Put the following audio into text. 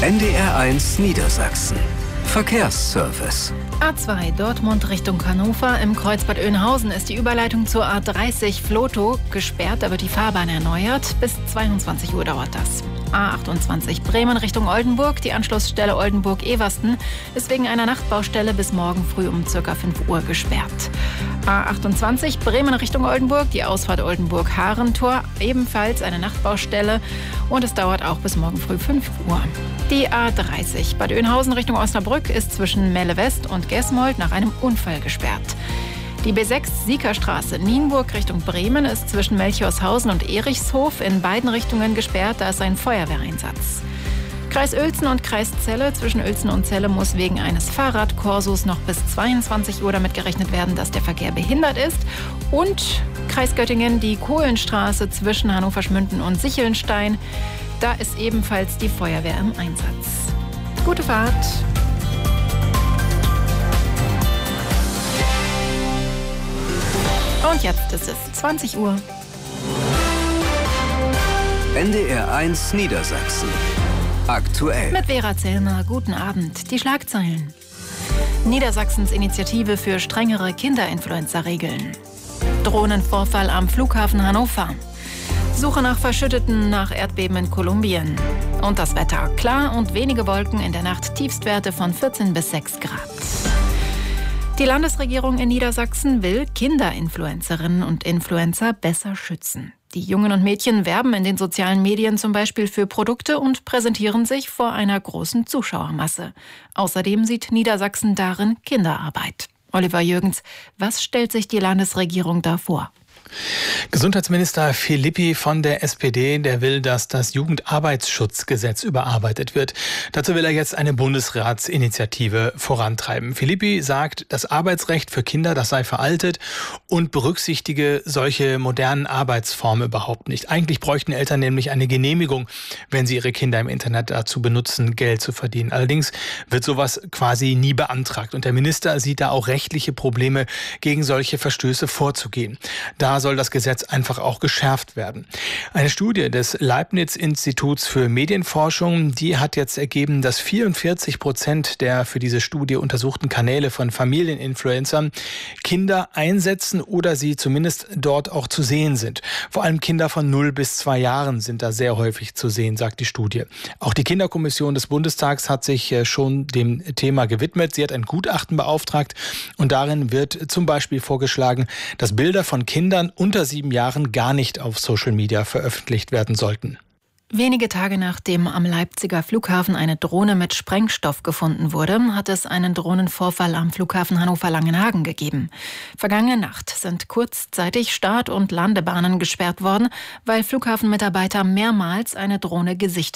NDR1 Niedersachsen. Verkehrsservice. A2 Dortmund Richtung Hannover. Im Kreuzbad Oeynhausen ist die Überleitung zur A30 Vlotho gesperrt. Da wird die Fahrbahn erneuert. Bis 22 Uhr dauert das. A28 Bremen Richtung Oldenburg. Die Anschlussstelle Oldenburg-Eversten ist wegen einer Nachtbaustelle bis morgen früh um ca. 5 Uhr gesperrt. A28 Bremen Richtung Oldenburg. Die Ausfahrt Oldenburg-Harentor. Ebenfalls eine Nachtbaustelle. Und es dauert auch bis morgen früh 5 Uhr. Die A30 Bad Oeynhausen Richtung Osnabrück ist zwischen Melle West und Gesmold nach einem Unfall gesperrt. Die B6 Siekerstraße Nienburg Richtung Bremen ist zwischen Melchorshausen und Erichshof in beiden Richtungen gesperrt, da ist ein Feuerwehreinsatz. Kreis Uelzen und Kreis Celle. Zwischen Uelzen und Celle muss wegen eines Fahrradkorsos noch bis 22 Uhr damit gerechnet werden, dass der Verkehr behindert ist. Und Kreis Göttingen, die Kohlenstraße zwischen Hannover-Schmünden und Sichelnstein. Da ist ebenfalls die Feuerwehr im Einsatz. Gute Fahrt! Und jetzt ist es 20 Uhr. NDR1 Niedersachsen. Aktuell. Mit Vera Zellner, guten Abend. Die Schlagzeilen. Niedersachsens Initiative für strengere Kinderinfluencer-Regeln. Drohnenvorfall am Flughafen Hannover. Suche nach Verschütteten nach Erdbeben in Kolumbien. Und das Wetter. Klar und wenige Wolken, in der Nacht Tiefstwerte von 14 bis 6 Grad. Die Landesregierung in Niedersachsen will Kinderinfluencerinnen und Influencer besser schützen. Die Jungen und Mädchen werben in den sozialen Medien zum Beispiel für Produkte und präsentieren sich vor einer großen Zuschauermasse. Außerdem sieht Niedersachsen darin Kinderarbeit. Oliver Jürgens, was stellt sich die Landesregierung da vor? Gesundheitsminister Philippi von der SPD, der will, dass das Jugendarbeitsschutzgesetz überarbeitet wird. Dazu will er jetzt eine Bundesratsinitiative vorantreiben. Philippi sagt, das Arbeitsrecht für Kinder, das sei veraltet und berücksichtige solche modernen Arbeitsformen überhaupt nicht. Eigentlich bräuchten Eltern nämlich eine Genehmigung, wenn sie ihre Kinder im Internet dazu benutzen, Geld zu verdienen. Allerdings wird sowas quasi nie beantragt. Und der Minister sieht da auch rechtliche Probleme, gegen solche Verstöße vorzugehen. Da soll das Gesetz einfach auch geschärft werden. Eine Studie des Leibniz-Instituts für Medienforschung, die hat jetzt ergeben, dass 44% der für diese Studie untersuchten Kanäle von Familieninfluencern Kinder einsetzen oder sie zumindest dort auch zu sehen sind. Vor allem Kinder von 0 bis 2 Jahren sind da sehr häufig zu sehen, sagt die Studie. Auch die Kinderkommission des Bundestags hat sich schon dem Thema gewidmet. Sie hat ein Gutachten beauftragt und darin wird zum Beispiel vorgeschlagen, dass Bilder von Kindern unter 7 Jahren gar nicht auf Social Media veröffentlicht werden sollten. Wenige Tage nachdem am Leipziger Flughafen eine Drohne mit Sprengstoff gefunden wurde, hat es einen Drohnenvorfall am Flughafen Hannover-Langenhagen gegeben. Vergangene Nacht sind kurzzeitig Start- und Landebahnen gesperrt worden, weil Flughafenmitarbeiter mehrmals eine Drohne gesichtet